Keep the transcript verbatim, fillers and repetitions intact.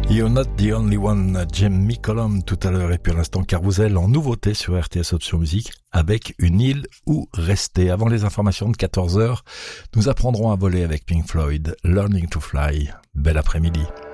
You're not the only one, Jamie Cullum tout à l'heure, et puis à l'instant Carousel en nouveauté sur R T S Option Musique avec Une île où rester. Avant les informations de quatorze heures, nous apprendrons à voler avec Pink Floyd, Learning to Fly. Bel après-midi.